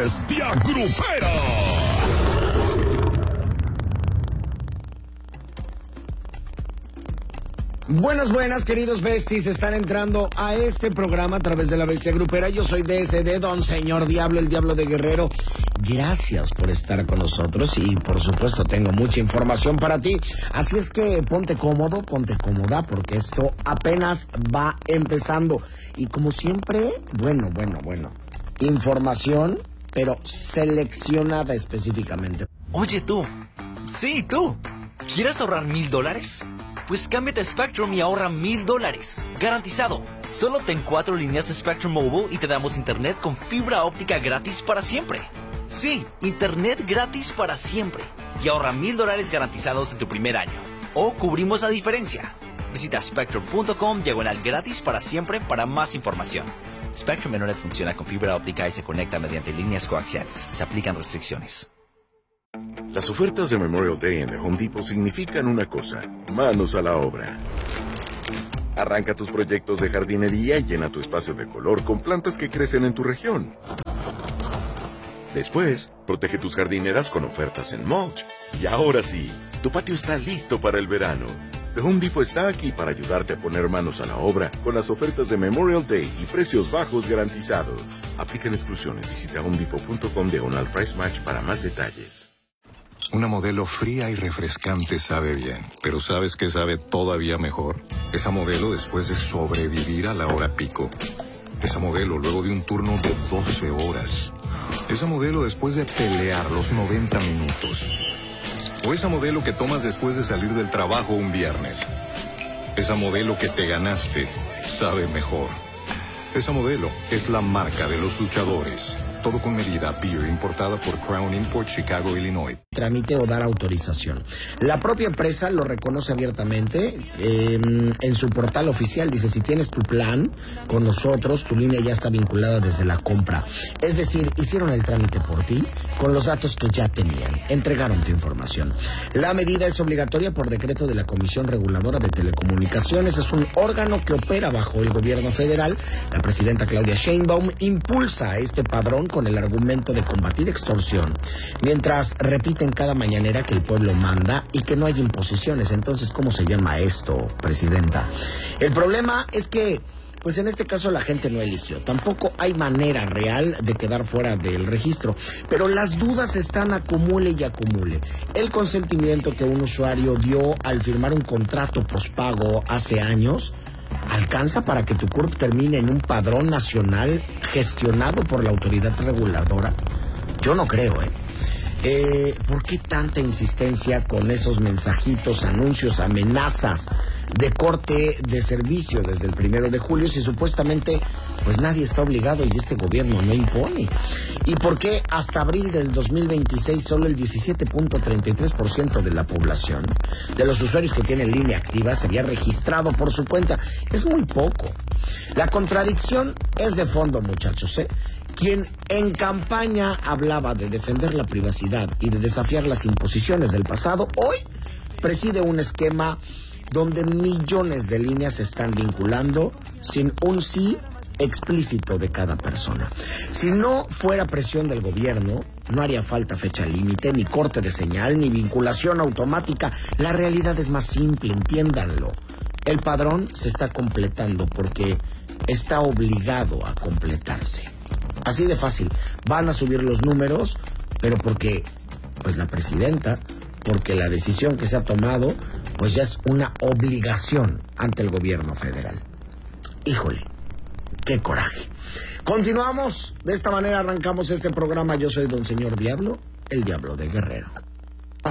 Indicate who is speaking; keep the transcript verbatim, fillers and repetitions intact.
Speaker 1: Bestia Grupera.
Speaker 2: Buenas, buenas, queridos besties. Están entrando a este programa a través de la Bestia Grupera. Yo soy D S D, Don Señor Diablo, el Diablo de Guerrero. Gracias por estar con nosotros y, por supuesto, tengo mucha información para ti. Así es que ponte cómodo, ponte cómoda, porque esto apenas va empezando. Y como siempre, bueno, bueno, bueno, información, pero seleccionada específicamente.
Speaker 3: Oye, tú. Sí, tú. ¿Quieres ahorrar mil dólares? Pues cámbiate a Spectrum y ahorra mil dólares. Garantizado. Solo ten cuatro líneas de Spectrum Mobile y te damos internet con fibra óptica gratis para siempre. Sí, internet gratis para siempre. Y ahorra mil dólares garantizados en tu primer año. O cubrimos la diferencia. Visita spectrum punto com diagonal gratis para siempre para más información. Spectrum Internet funciona con fibra óptica y se conecta mediante líneas coaxiales. Se aplican restricciones.
Speaker 4: Las ofertas de Memorial Day en The Home Depot significan una cosa: manos a la obra. Arranca tus proyectos de jardinería y llena tu espacio de color con plantas que crecen en tu región. Después, protege tus jardineras con ofertas en mulch. Y ahora sí, tu patio está listo para el verano. The Home Depot está aquí para ayudarte a poner manos a la obra con las ofertas de Memorial Day y precios bajos garantizados. Aplican exclusiones. Visita homedepot punto com diagonal price match para más detalles.
Speaker 5: Una Modelo fría y refrescante sabe bien, pero ¿sabes qué sabe todavía mejor? Esa Modelo después de sobrevivir a la hora pico. Esa Modelo luego de un turno de doce horas. Esa Modelo después de pelear los noventa minutos. O esa Modelo que tomas después de salir del trabajo un viernes. Esa Modelo que te ganaste sabe mejor. Esa Modelo es la marca de los luchadores. Todo con medida. Beer importada por Crown Import, Chicago, Illinois.
Speaker 2: Trámite o dar autorización. La propia empresa lo reconoce abiertamente eh, en su portal oficial. Dice, si tienes tu plan con nosotros, tu línea ya está vinculada desde la compra. Es decir, hicieron el trámite por ti con los datos que ya tenían. Entregaron tu información. La medida es obligatoria por decreto de la Comisión Reguladora de Telecomunicaciones. Es un órgano que opera bajo el gobierno federal. La presidenta Claudia Sheinbaum impulsa a este padrón con el argumento de combatir extorsión, mientras repiten cada mañanera que el pueblo manda y que no hay imposiciones. Entonces, ¿cómo se llama esto, presidenta? El problema es que, pues en este caso la gente no eligió. Tampoco hay manera real de quedar fuera del registro. Pero las dudas están acumule y acumule. El consentimiento que un usuario dio al firmar un contrato pospago hace años ¿alcanza para que tu C U R P termine en un padrón nacional gestionado por la autoridad reguladora? Yo no creo, ¿eh? Eh, ¿Por qué tanta insistencia con esos mensajitos, anuncios, amenazas de corte de servicio desde el primero de julio si supuestamente pues nadie está obligado y este gobierno no impone? ¿Y por qué hasta abril del dos mil veintiséis solo el diecisiete punto treinta y tres por ciento de la población, de los usuarios que tienen línea activa, se había registrado por su cuenta? Es muy poco. La contradicción es de fondo, muchachos, ¿eh? Quien en campaña hablaba de defender la privacidad y de desafiar las imposiciones del pasado, hoy preside un esquema donde millones de líneas se están vinculando sin un sí explícito de cada persona. Si no fuera presión del gobierno, no haría falta fecha límite, ni corte de señal, ni vinculación automática. La realidad es más simple, entiéndanlo. El padrón se está completando porque está obligado a completarse. Así de fácil. Van a subir los números, pero porque pues la presidenta, porque la decisión que se ha tomado, pues ya es una obligación ante el gobierno federal. Híjole, qué coraje. Continuamos. De esta manera arrancamos este programa. Yo soy Don Señor Diablo, el Diablo de Guerrero.